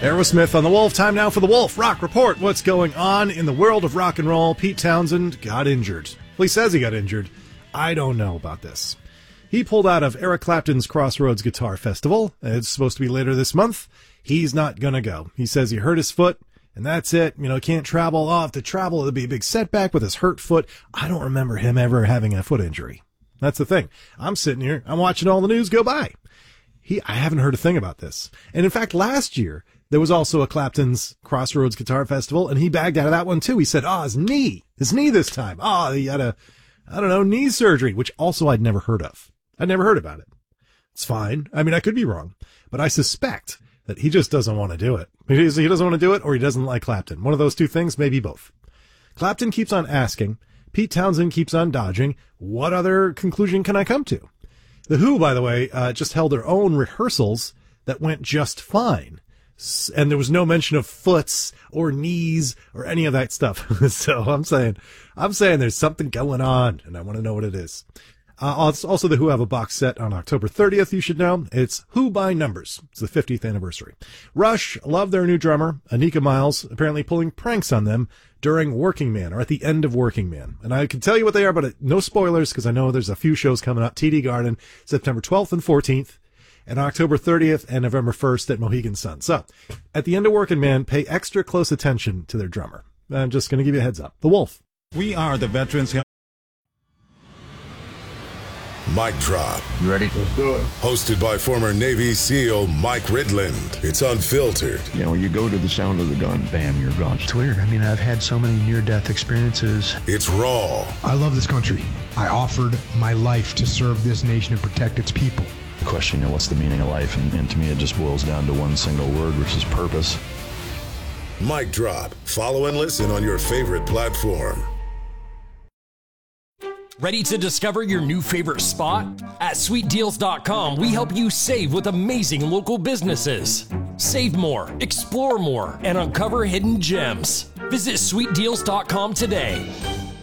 Aerosmith on the Wolf. Time now for the Wolf Rock Report. What's going on in the world of rock and roll? Pete Townsend got injured. Well, he says he got injured. I don't know about this. He pulled out of Eric Clapton's Crossroads Guitar Festival. It's supposed to be later this month. He's not going to go. He says he hurt his foot, and that's it. Can't travel. I'll have to travel. It'll be a big setback with his hurt foot. I don't remember him ever having a foot injury. That's the thing. I'm sitting here. I'm watching all the news go by. I haven't heard a thing about this. And in fact, last year, there was also a Clapton's Crossroads Guitar Festival, and he bagged out of that one too. He said, his knee this time. He had knee surgery, which also I'd never heard of. I'd never heard about it. It's fine. I could be wrong, but I suspect that he just doesn't want to do it. He doesn't want to do it, or he doesn't like Clapton. One of those two things, maybe both. Clapton keeps on asking. Pete Townsend keeps on dodging. What other conclusion can I come to? The Who, by the way, just held their own rehearsals that went just fine. And there was no mention of foots or knees or any of that stuff. So I'm saying there's something going on, and I want to know what it is. Also, the Who have a box set on October 30th, you should know. It's Who by Numbers. It's the 50th anniversary. Rush love their new drummer, Anika Miles, apparently pulling pranks on them during Working Man, or at the end of Working Man. And I can tell you what they are, but no spoilers, because I know there's a few shows coming up. TD Garden, September 12th and 14th, and October 30th and November 1st at Mohegan Sun. So, at the end of Working Man, pay extra close attention to their drummer. I'm just going to give you a heads up. The Wolf. We are the Veterans. Mic Drop. You ready? Let's do it. Hosted by former Navy SEAL Mike Ridland. It's unfiltered. You go to the sound of the gun, bam, you're gone. It's weird. I've had so many near-death experiences. It's raw. I love this country. I offered my life to serve this nation and protect its people. The question, what's the meaning of life? And to me, it just boils down to one single word, which is purpose. Mic Drop. Follow and listen on your favorite platform. Ready to discover your new favorite spot? At sweetdeals.com, we help you save with amazing local businesses. Save more, explore more, and uncover hidden gems. Visit sweetdeals.com today.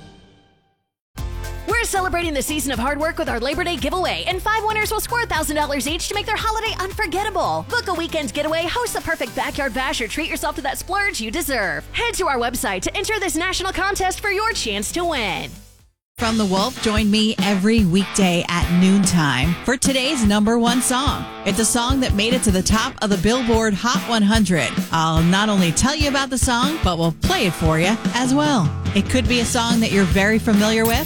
We're celebrating the season of hard work with our Labor Day giveaway, and 5 winners will score $1,000 each to make their holiday unforgettable. Book a weekend getaway, host the perfect backyard bash, or treat yourself to that splurge you deserve. Head to our website to enter this national contest for your chance to win. From The Wolf, join me every weekday at noontime for today's number one song. It's a song that made it to the top of the Billboard Hot 100. I'll not only tell you about the song, but we'll play it for you as well. It could be a song that you're very familiar with,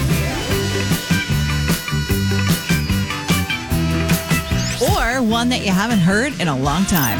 or one that you haven't heard in a long time.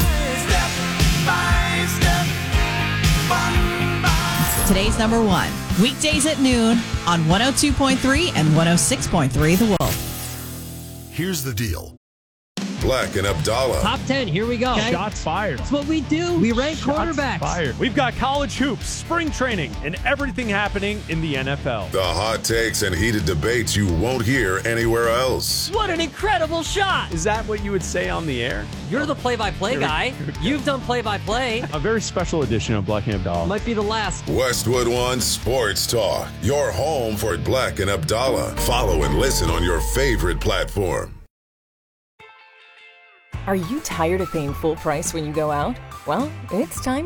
Today's number one, weekdays at noon on 102.3 and 106.3 The Wolf. Here's the deal. Black and Abdallah. Top 10, here we go. Okay. Shots fired. That's what we do. We rank quarterbacks. Fired. We've got college hoops, spring training, and everything happening in the NFL. The hot takes and heated debates you won't hear anywhere else. What an incredible shot. Is that what you would say on the air? You're the play-by-play guy. You've done play-by-play. A very special edition of Black and Abdallah. Might be the last. Westwood One Sports Talk. Your home for Black and Abdallah. Follow and listen on your favorite platform. Are you tired of paying full price when you go out? Well, it's time